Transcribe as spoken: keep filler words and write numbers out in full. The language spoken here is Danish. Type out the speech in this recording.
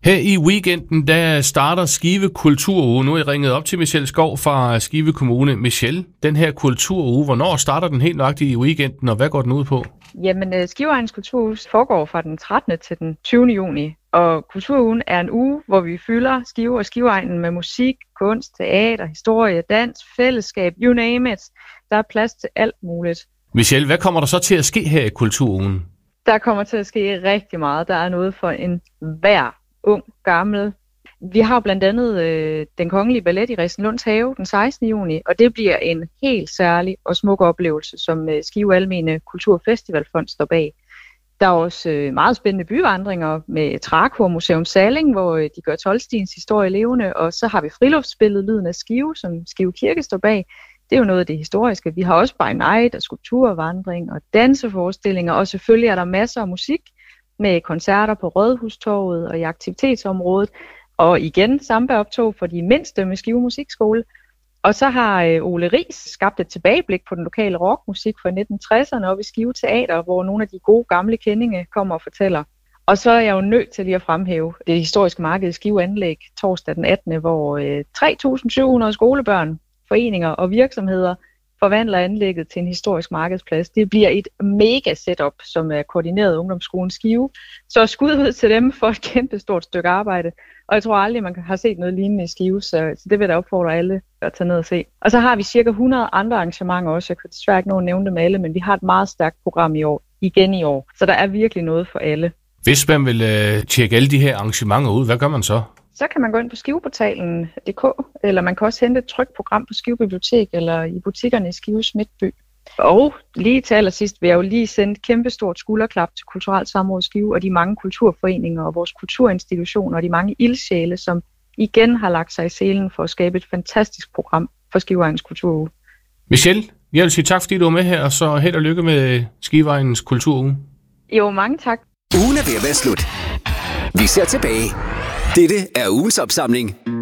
Her i weekenden, der starter Skive Kulturuge. Nu er jeg ringet op til Michelle Skov fra Skive Kommune. Michelle, den her kulturuge, hvornår starter den helt nøjagtigt i weekenden, og hvad går den ud på? Jamen, Skiveegnens Kulturuge foregår fra den trettende til den tyvende juni, og Kulturugen er en uge, hvor vi fylder Skive og Skiveegnen med musik, kunst, teater, historie, dans, fællesskab, you name it. Der er plads til alt muligt. Michelle, hvad kommer der så til at ske her i Kulturugen? Der kommer til at ske rigtig meget. Der er noget for en hver ung, gammel. Vi har blandt andet øh, den kongelige ballet i Resenlunds Have den sekstende juni, og det bliver en helt særlig og smuk oplevelse, som øh, Skive Almene Kulturfestivalfond står bag. Der er også øh, meget spændende byvandringer med Trakor Museum Salling, hvor øh, de gør Tolstens historie levende, og så har vi friluftsspillet Lyden af Skive, som Skive Kirke står bag. Det er jo noget af det historiske. Vi har også by night og skulpturvandring og danseforestillinger, og selvfølgelig er der masser af musik med koncerter på Rådhustorvet og i aktivitetsområdet. Og igen sambaoptog for de mindste med Skive Musikskole. Og så har øh, Ole Riis skabt et tilbageblik på den lokale rockmusik fra nitten tresserne oppe i Skive Teater, hvor nogle af de gode gamle kendinge kommer og fortæller. Og så er jeg jo nødt til lige at fremhæve det historiske marked i Skive Anlæg torsdag den attende, hvor øh, tre tusind syv hundrede skolebørn, foreninger og virksomheder forvandler anlægget til en historisk markedsplads. Det bliver et mega setup, som er koordineret af Ungdomsskolen Skive. Så skud ud til dem for et kæmpe stort stykke arbejde. Og jeg tror aldrig, man har set noget lignende i Skive, så, så det vil jeg opfordre alle at tage ned og se. Og så har vi cirka hundrede andre arrangementer også. Jeg kan desværre ikke nå at nævne dem alle, men vi har et meget stærkt program i år, igen i år. Så der er virkelig noget for alle. Hvis man vil øh, tjekke alle de her arrangementer ud, hvad gør man så? Så kan man gå ind på skiveportalen punktum d k, eller man kan også hente et trykt program på Skive Bibliotek eller i butikkerne i Skives Midtby. Og lige til allersidst vil jeg jo lige sende et kæmpestort skulderklap til Kulturelt Samråd Skive og de mange kulturforeninger og vores kulturinstitutioner og de mange ildsjæle, som igen har lagt sig i selen for at skabe et fantastisk program for Skiveegnens Kulturuge. Michelle, jeg vil sige tak, fordi du var med her, og så held og lykke med Skiveegnens Kulturuge. Jo, mange tak. Ugen er ved at være slut. Vi ser tilbage. Dette er ugens opsamling.